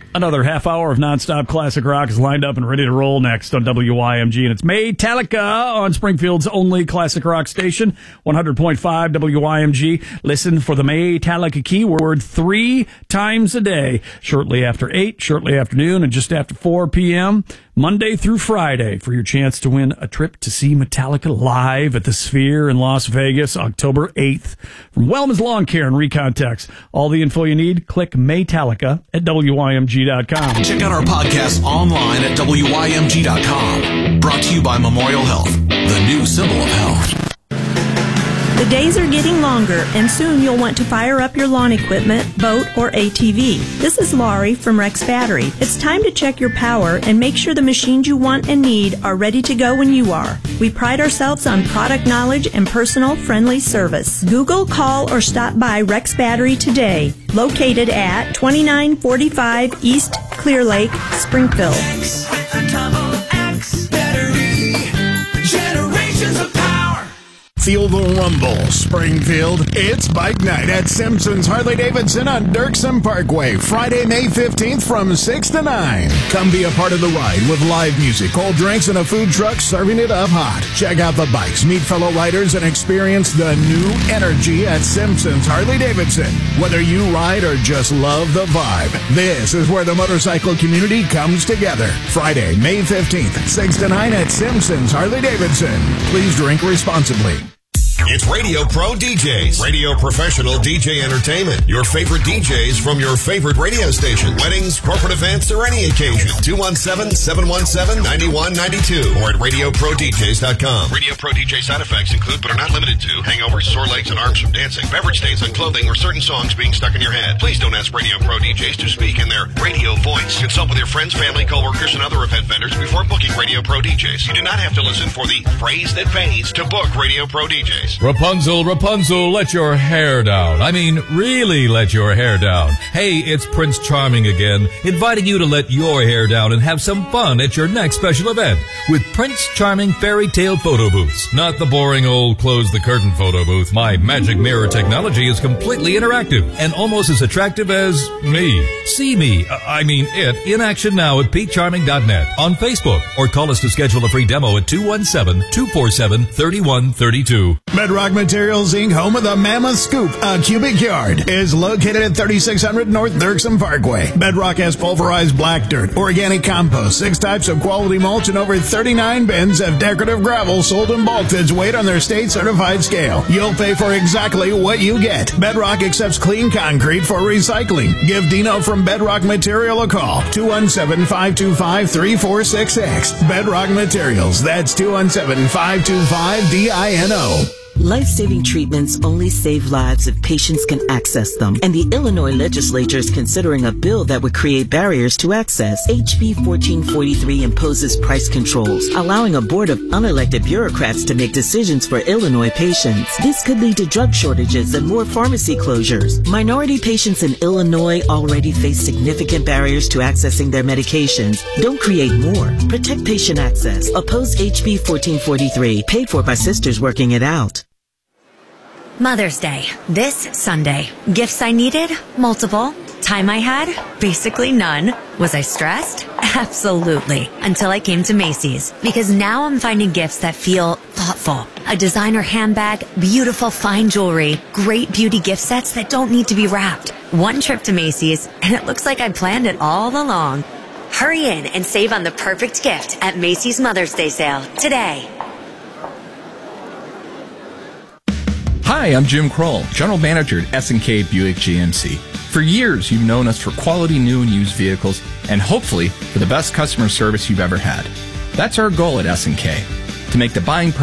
Another half hour of nonstop classic rock is lined up and ready to roll next on WYMG, and it's Metallica on Springfield's only classic rock station, 100.5 WYMG. Listen for the Metallica keyword 3 times a day, shortly after 8, shortly after noon, and just after 4 p.m., Monday through Friday, for your chance to win a trip to see Metallica live at the Sphere in Las Vegas, October 8th. From Wellman's Lawn Care and Recontext. All the info you need, click Metallica at WYMG.com. Check out our podcast online at WYMG.com. Brought to you by Memorial Health, the new symbol of health. The days are getting longer, and soon you'll want to fire up your lawn equipment, boat, or ATV. This is Laurie from Rex Battery. It's time to check your power and make sure the machines you want and need are ready to go when you are. We pride ourselves on product knowledge and personal, friendly service. Google, call, or stop by Rex Battery today. Located at 2945 East Clear Lake, Springfield. X with a double X battery. Generations of power. Feel the rumble, Springfield. It's Bike Night at Simpson's Harley-Davidson on Dirksen Parkway, Friday, May 15th from 6 to 9. Come be a part of the ride with live music, cold drinks, and a food truck serving it up hot. Check out the bikes, meet fellow riders, and experience the new energy at Simpson's Harley-Davidson. Whether you ride or just love the vibe, this is where the motorcycle community comes together. Friday, May 15th, 6 to 9 at Simpson's Harley-Davidson. Please drink responsibly. It's Radio Pro DJs, radio professional DJ entertainment. Your favorite DJs from your favorite radio station. Weddings, corporate events, or any occasion. 217-717-9192 or at RadioProDJs.com. Radio Pro DJ side effects include but are not limited to hangovers, sore legs and arms from dancing, beverage stains on clothing, or certain songs being stuck in your head. Please don't ask Radio Pro DJs to speak in their radio voice. Consult with your friends, family, coworkers, and other event vendors before booking Radio Pro DJs. You do not have to listen for the phrase that pays to book Radio Pro DJs. Rapunzel, Rapunzel, let your hair down. I mean, really let your hair down. Hey, it's Prince Charming again, inviting you to let your hair down and have some fun at your next special event with Prince Charming Fairy Tale Photo Booths. Not the boring old close-the-curtain photo booth. My magic mirror technology is completely interactive and almost as attractive as me. See me, it, in action now at PeteCharming.net, on Facebook, or call us to schedule a free demo at 217-247-3132. Bedrock Materials, Inc., home of the Mammoth Scoop, a cubic yard, is located at 3600 North Dirksen Parkway. Bedrock has pulverized black dirt, organic compost, 6 types of quality mulch, and over 39 bins of decorative gravel sold in bulk that's weighed on their state-certified scale. You'll pay for exactly what you get. Bedrock accepts clean concrete for recycling. Give Dino from Bedrock Material a call, 217-525-3466. Bedrock Materials, that's 217-525-DINO. Life-saving treatments only save lives if patients can access them. And the Illinois legislature is considering a bill that would create barriers to access. HB 1443 imposes price controls, allowing a board of unelected bureaucrats to make decisions for Illinois patients. This could lead to drug shortages and more pharmacy closures. Minority patients in Illinois already face significant barriers to accessing their medications. Don't create more. Protect patient access. Oppose HB 1443. Paid for by Sisters Working It Out. Mother's Day, this Sunday. Gifts I needed? Multiple. Time I had? Basically none. Was I stressed? Absolutely. Until I came to Macy's. Because now I'm finding gifts that feel thoughtful. A designer handbag, beautiful fine jewelry, great beauty gift sets that don't need to be wrapped. One trip to Macy's, and it looks like I planned it all along. Hurry in and save on the perfect gift at Macy's Mother's Day sale today. Hi, I'm Jim Kroll, General Manager at S&K Buick GMC. For years, you've known us for quality new and used vehicles and hopefully for the best customer service you've ever had. That's our goal at S&K, to make the buying